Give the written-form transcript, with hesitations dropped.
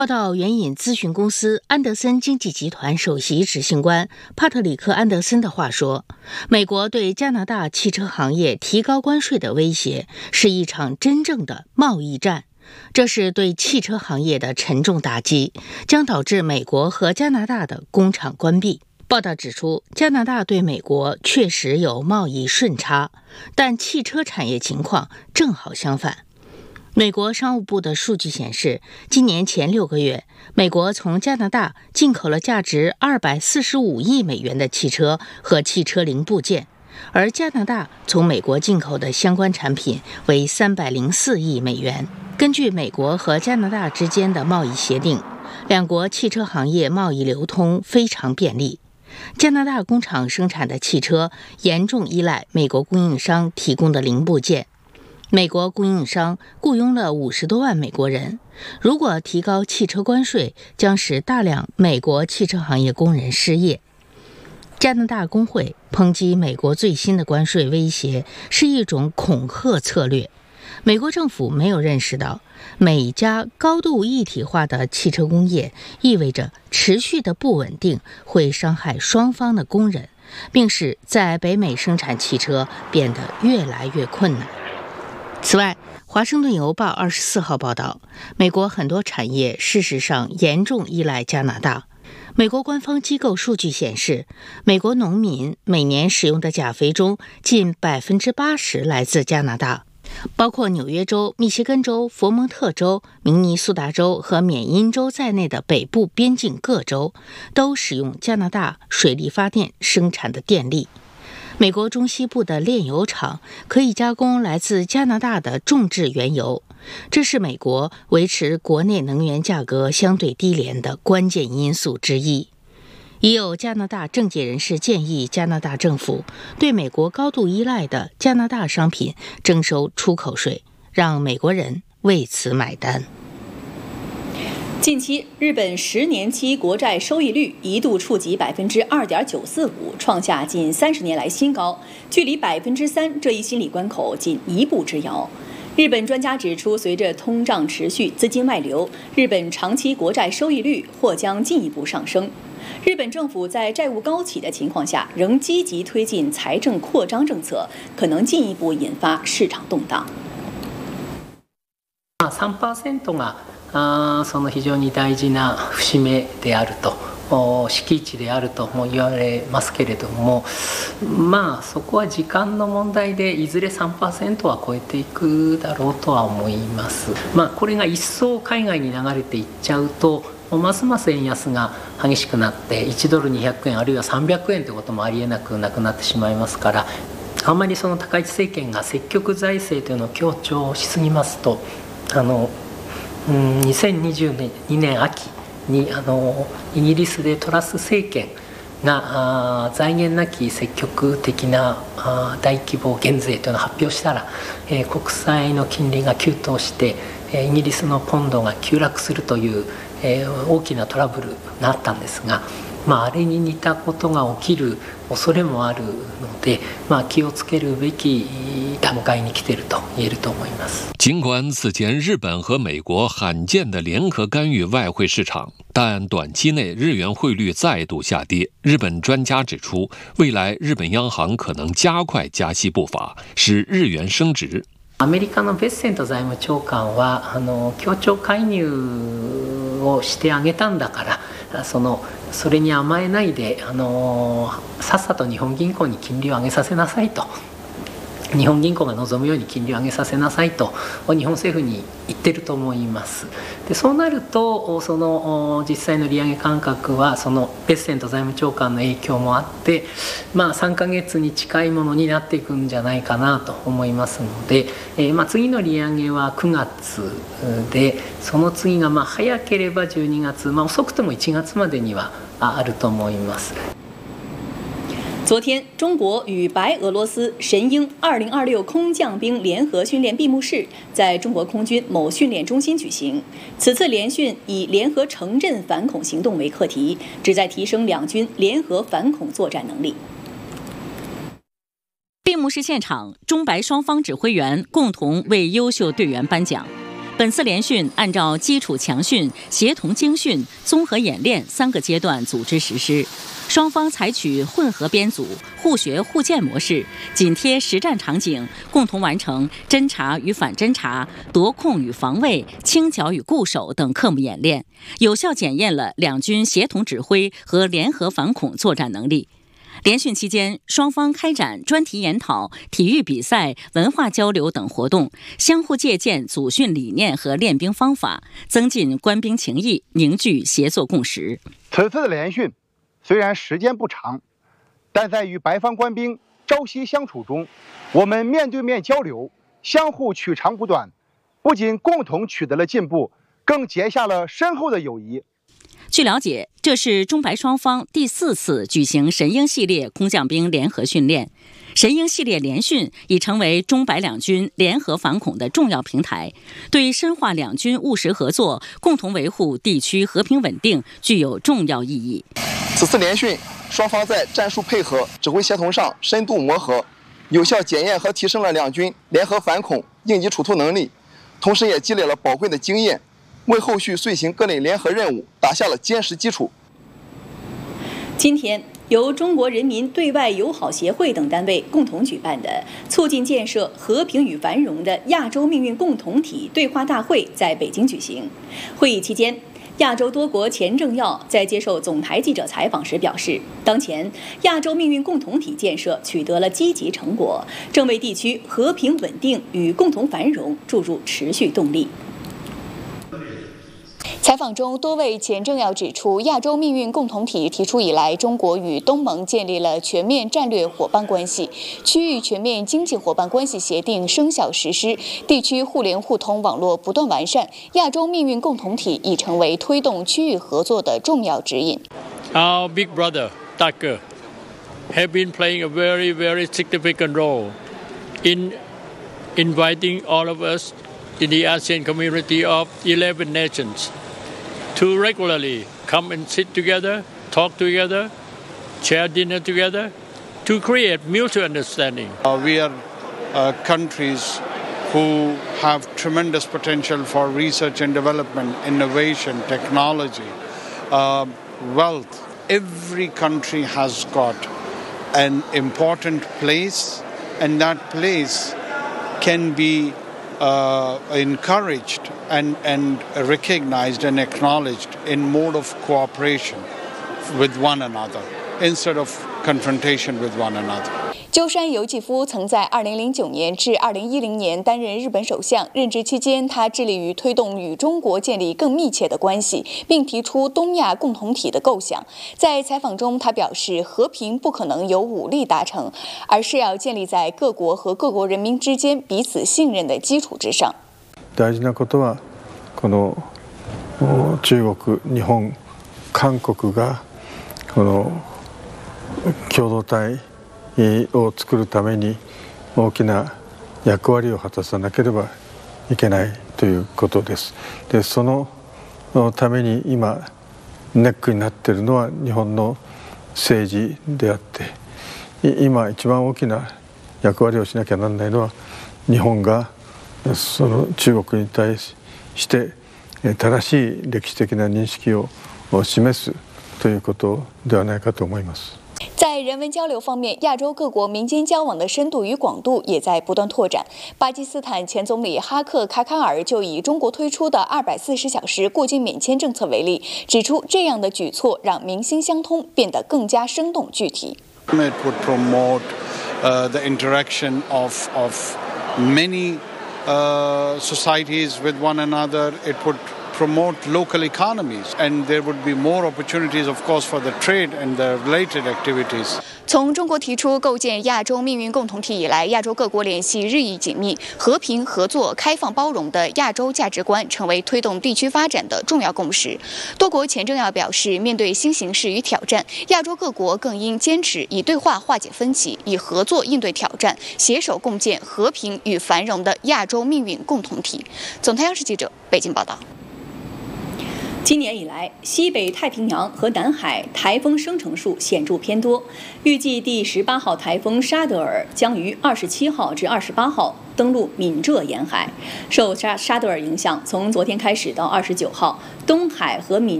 报道援引咨询公司安德森经济集团首席执行官帕特里克·安德森的话说，美国对加拿大汽车行业提高关税的威胁是一场真正的贸易战，这是对汽车行业的沉重打击，将导致美国和加拿大的工厂关闭。报道指出，加拿大对美国确实有贸易顺差，但汽车产业情况正好相反。美国商务部的数据显示，今年前6个月，美国从加拿大进口了价值245亿美元的汽车和汽车零部件，而加拿大从美国进口的相关产品为304亿美元。根据美国和加拿大之间的贸易协定，两国汽车行业贸易流通非常便利。加拿大工厂生产的汽车严重依赖美国供应商提供的零部件。美国供应商雇佣了50多万美国人，如果提高汽车关税，将使大量美国汽车行业工人失业。加拿大工会抨击美国最新的关税威胁是一种恐吓策略。美国政府没有认识到，每家高度一体化的汽车工业意味着持续的不稳定会伤害双方的工人，并使在北美生产汽车变得越来越困难。此外，华盛顿邮报24号报道，美国很多产业事实上严重依赖加拿大。美国官方机构数据显示，美国农民每年使用的钾肥中近80%来自加拿大，包括纽约州、密歇根州、佛蒙特州、明尼苏达州和缅因州在内的北部边境各州都使用加拿大水力发电生产的电力。美国中西部的炼油厂可以加工来自加拿大的重质原油，这是美国维持国内能源价格相对低廉的关键因素之一。已有加拿大政界人士建议加拿大政府对美国高度依赖的加拿大商品征收出口税，让美国人为此买单。 近期，日本10年期国债收益率一度触及2.945%，创下近30年来新高，距离3%这一心理关口仅一步之遥。日本专家指出，随着通胀持续、资金外流，日本长期国债收益率或将进一步上升。日本政府在债务高企的情况下，仍积极推进财政扩张政策，可能进一步引发市场动荡。 3%がその非常に大事な節目であると、敷地であるとも言われますけれども、そこは時間の問題でいずれ 3% は超えていくだろうとは思います。これが一層海外に流れていっちゃうと、ますます円安が激しくなって1ドル200円あるいは300円ということもありえなくなくなってしまいますから、あんまりその高市政権が積極財政というのを強調しすぎますと、2022年秋にイギリスでトラス政権が財源なき積極的な大規模減税というのを発表したら、国債の金利が急騰してイギリスのポンドが急落するという大きなトラブルがあったんですが、あれに似たことが起きる恐れもあるので、気をつけるべき段階に来ていると言えると思います。 尽管此前日本和美国罕见的联合干预外汇市场，但短期内日元汇率再度下跌。日本专家指出，未来日本央行可能加快加息步伐，使日元升值。 アメリカのベッセント財務長官は協調介入をしてあげたんだから、それに甘えないでさっさと日本銀行に金利を上げさせなさいと、日本銀行が望むように金利を上げさせなさいと日本政府に言ってると思います。でそうなると実際の利上げ間隔はベッセント財務長官の影響もあって、3ヶ月に近いものになっていくんじゃないかなと思いますので、次の利上げは9月で、その次が早ければ12月、遅くても1月までにはあると思います。 昨天，中国与白俄罗斯神鹰2026空降兵联合训练闭幕式在中国空军某训练中心举行。此次联训以联合城镇反恐行动为课题，旨在提升两军联合反恐作战能力。 闭幕式现场，中白双方指挥员共同为优秀队员颁奖。 本次联训按照基础强训、协同精训、综合演练3个阶段组织实施，双方采取混合编组、互学互鉴模式，紧贴实战场景，共同完成侦察与反侦察、夺控与防卫、清剿与固守等科目演练，有效检验了两军协同指挥和联合反恐作战能力。联训期间，双方开展专题研讨、体育比赛、文化交流等活动，相互借鉴组训理念和练兵方法，增进官兵情谊，凝聚协作共识。 此次的联训虽然时间不长，但在与白方官兵朝夕相处中，我们面对面交流，相互取长补短，不仅共同取得了进步，更结下了深厚的友谊。 据了解，这是中白双方第4次举行神鹰系列空降兵联合训练。神鹰系列联训已成为中白两军联合反恐的重要平台，对深化两军务实合作、共同维护地区和平稳定具有重要意义。 此次联训，双方在战术配合、指挥协同上深度磨合，有效检验和提升了两军联合反恐、应急处突能力，同时也积累了宝贵的经验，为后续遂行各类联合任务打下了坚实基础。 今天，由中国人民对外友好协会等单位共同举办的促进建设和平与繁荣的亚洲命运共同体对话大会在北京举行。会议期间，亚洲多国前政要在接受总台记者采访时表示，当前亚洲命运共同体建设取得了积极成果，正为地区和平稳定与共同繁荣注入持续动力。 采访中，多位前政要指出，亚洲命运共同体提出以来，中国与东盟建立了全面战略伙伴关系，区域全面经济伙伴关系协定生效实施，地区互联互通网络不断完善，亚洲命运共同体已成为推动区域合作的重要指引。 Our big brother, Tucker, have been playing a very, very significant role in inviting all of us in the ASEAN community of 11 nations to regularly come and sit together, talk together, share dinner together, to create mutual understanding. We are countries who have tremendous potential for research and development, innovation, technology, wealth. Every country has got an important place, and that place can be encouraged and recognized and acknowledged in mode of cooperation with one another instead of confrontation with one another. 鸠山由纪夫曾在2009年至2010年担任日本首相，任职期间，他致力于推动与中国建立更密切的关系，并提出东亚共同体的构想。在采访中，他表示，和平不可能由武力达成，而是要建立在各国和各国人民之间彼此信任的基础之上。 大事なことは、この中国、日本、韓国がこの共同体を作るために大きな役割を果たさなければいけないということです。で、そのために今ネックになっているのは日本の政治であって、今一番大きな役割をしなきゃならないのは日本がその中国に対して正しい歴史的な認識を示すということではないかと思います。 在人文交流方面，亚洲各国民间交往的深度与广度也在不断拓展。巴基斯坦前总理哈克·卡卡尔就以中国推出的240小时过境免签政策为例，指出这样的举措让民心相通变得更加生动具体。 It would promote the interaction of many societies with one another. It would promote local economies, and there would be more opportunities, of course, for the trade and the related activities. 从中国提出构建亚洲命运共同体以来，亚洲各国联系日益紧密，和平、合作、开放、包容的亚洲价值观成为推动地区发展的重要共识。多国前政要表示，面对新形势与挑战，亚洲各国更应坚持以对话化解分歧，以合作应对挑战，携手共建和平与繁荣的亚洲命运共同体。总台央视记者北京报道。 今年以来，西北太平洋和南海台风生成数显著偏多，预计第18号台风沙德尔将于27号至28号登陆闽浙沿海。受沙德尔影响，从昨天开始到29号，东海和闽